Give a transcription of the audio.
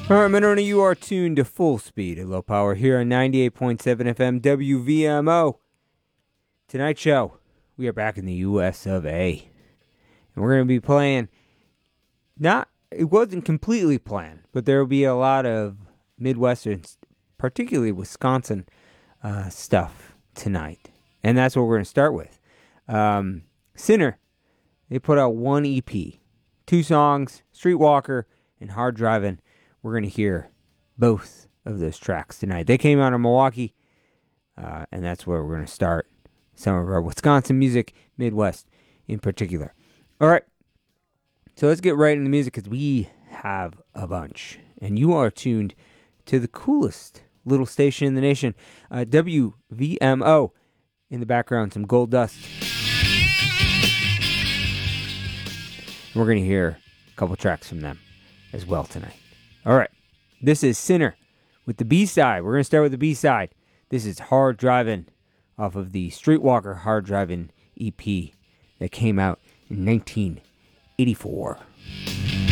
All right, Monona, you are tuned to full speed at low power here on 98.7 FM WVMO. Tonight's show, we are back in the US of A. And we're going to be playing, it wasn't completely planned, but there will be a lot of Midwestern, particularly Wisconsin stuff tonight. And that's what we're going to start with. Sinner, they put out one EP, 2 songs, Streetwalker and Hard Driving. We're going to hear both of those tracks tonight. They came out of Milwaukee, and that's where we're going to start some of our Wisconsin music, Midwest in particular. All right, so let's get right into the music because we have a bunch. And you are tuned to the coolest little station in the nation, WVMO. In the background, some Gold Dust. We're going to hear a couple tracks from them as well tonight. All right, this is Sinner with the B-side. We're going to start with the B-side. This is Hard Driving off of the Streetwalker Hard Driving EP that came out in 1984.